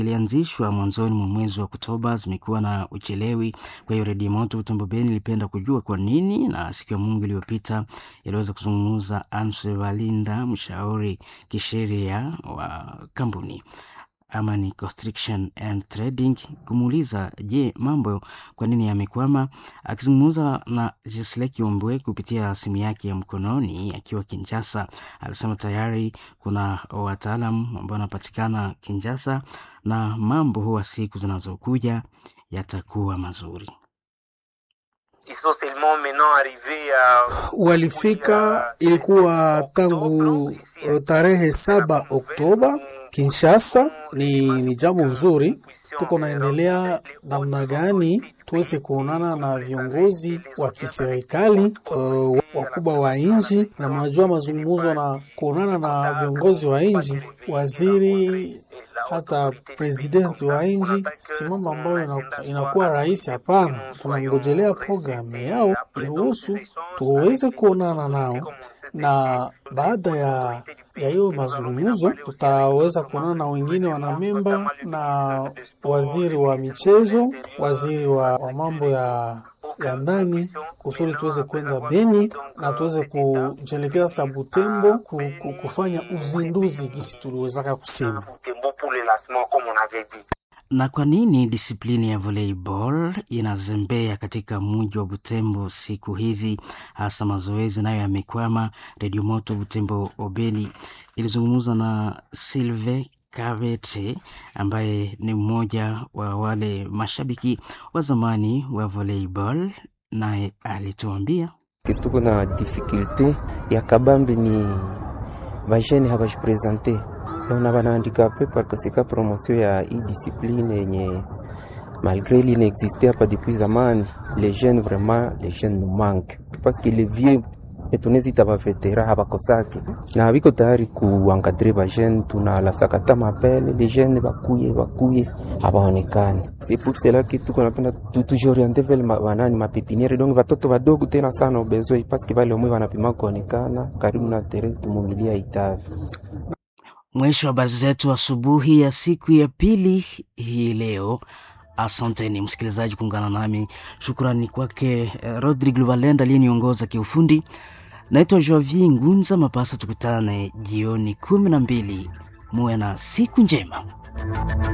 ilianzishwa mwanzoni mwa mwezi wa Oktoba zimekuwa na uchelewi. Kwa hiyo Radio Moto Butembo Beni ilipenda kujua kwa nini, na siku ya Mungu iliyopita iliweza kuzungumza Anse Valinda, mshauri kisheria wa kampuni Amani Construction and Trading, kumuuliza je, mambo kwa nini yamekwama. Akizungumza na Jesle Kiombwe kupitia simu yake ya mkononi akiwa Kinshasa, alisema tayari kuna wataalamu ambao wanapatikana Kinshasa na mambo huwa siku zinazokuja yatakuwa mazuri. Walifika ilikuwa tangu tarehe 7 Oktoba Kinshasa. Ni jambo nzuri. Tuko naendelea namna gani tuweze kuonana na viongozi wa kiserikali, wakubwa wa nchi, na mnajua mazungumzo na kuonana na viongozi wa nchi, waziri hata president wa nchi, si mambo ambayo inakuwa rahisi. Hapana, tunangojelea programu yao iruhusu tuweze kuonana nao, na baada ya hiyo mazungumzo tutaweza kuonana na wengine wanamemba, na waziri wa michezo, waziri wa mambo ya ndani, kusudi tuweze kwenda Beni na tuweze kujelekea Sabutembo kufanya uzinduzi kisi tuliwezaka kusema. Na kwa nini disiplini ya volleyball inazembea katika mji wa Butembo siku hizi, hasa mazoezi nayo yamekwama? Radio Moto Butembo Obeni ilizungumza na Sylvain Kabete ambaye ni mmoja wa wale mashabiki wa zamani wa volleyball, naye alituambia tuko na difficulty ya kabambi ni vajeni habajipresente na bana handicapé parce que c'est promotion ya discipline yenye malgré il n'existait pas depuis zamani. Les jeunes nous manquent parce que les vieux etunezi taba veterans habakosaki na habiko tayari kuencadrer ba jeunes. Tuna sakata mapele les jeunes bakuye habaonekani. C'est pour cela que tuko napenda toujours orienter vers banani mapetiniere, donc watoto wadogo tena sana besoin parce que wale wamwe wanapima kuonekana karibu na terrain tumumilia itavi. Mwisho wa habari zetu asubuhi ya siku ya pili hii leo. Asanteni msikilizaji kuungana nami. Shukrani kwake Rodrigo Valenda aliyeniongoza kiufundi. Naitwa Jovi Ngunza Mapasa. Tukutane jioni 12. Muwe na siku njema.